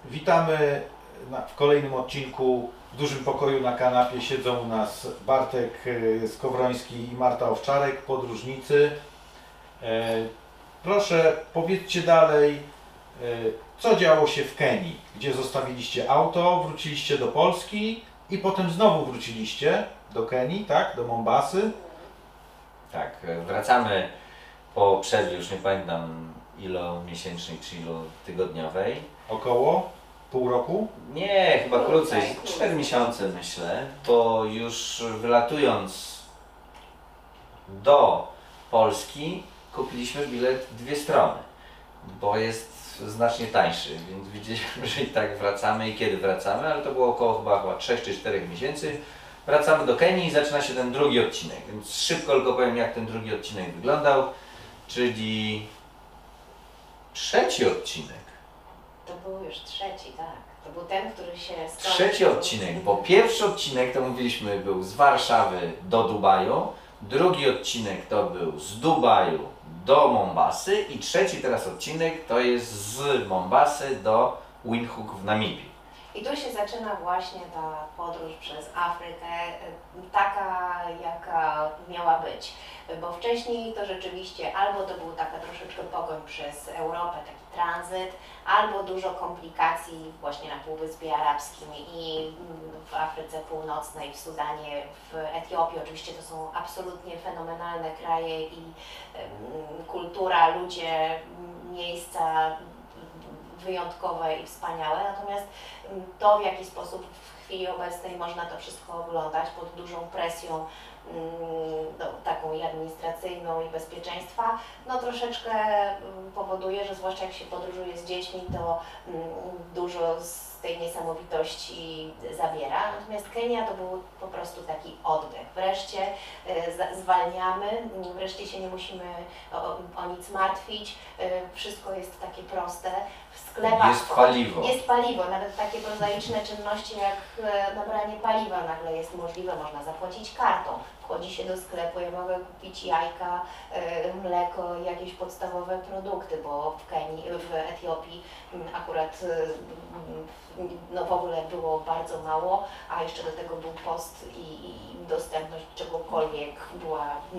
Witamy w kolejnym odcinku. W dużym pokoju na kanapie siedzą u nas Bartek Skowroński i Marta Owczarek, podróżnicy. Proszę, powiedzcie dalej, co działo się w Kenii, gdzie zostawiliście auto, wróciliście do Polski i potem znowu wróciliście do Kenii, tak? Do Mombasy. Tak, wracamy po przerwie, już nie pamiętam ilomiesięcznej czy ilotygodniowej. Około pół roku? Nie, chyba krócej, 4 miesiące myślę, bo już wylatując do Polski kupiliśmy bilet w dwie strony, bo jest znacznie tańszy, więc widzieliśmy, że i tak wracamy i kiedy wracamy, ale to było około chyba 3 czy 4 miesięcy. Wracamy do Kenii i zaczyna się ten drugi odcinek, więc szybko tylko powiem, jak ten drugi odcinek wyglądał, czyli trzeci odcinek. To był już trzeci, tak. To był ten, który się skończył. Trzeci odcinek, bo pierwszy odcinek to mówiliśmy był z Warszawy do Dubaju, drugi odcinek to był z Dubaju do Mombasy i trzeci teraz odcinek to jest z Mombasy do Windhoek w Namibii. I tu się zaczyna właśnie ta podróż przez Afrykę, taka jaka miała być. Bo wcześniej to rzeczywiście albo to był taka troszeczkę pogoń przez Europę, taki tranzyt, albo dużo komplikacji właśnie na Półwyspie Arabskim i w Afryce Północnej, w Sudanie, w Etiopii. Oczywiście to są absolutnie fenomenalne kraje i kultura, ludzie, miejsca wyjątkowe i wspaniałe, natomiast to, w jaki sposób w chwili obecnej można to wszystko oglądać pod dużą presją taką i administracyjną i bezpieczeństwa, no troszeczkę powoduje, że zwłaszcza jak się podróżuje z dziećmi, to dużo z tej niesamowitości zabiera. Natomiast Kenia to był po prostu taki oddech. Wreszcie zwalniamy, wreszcie się nie musimy o nic martwić, wszystko jest takie proste. W sklepach Jest paliwo. Jest paliwo, nawet takie prozaiczne czynności jak nabranie paliwa nagle jest możliwe, można zapłacić kartą. Wchodzi się do sklepu, ja mogę kupić jajka, mleko, jakieś podstawowe produkty, bo w Kenii, w Etiopii akurat no w ogóle było bardzo mało, a jeszcze do tego był post i dostępność czegokolwiek była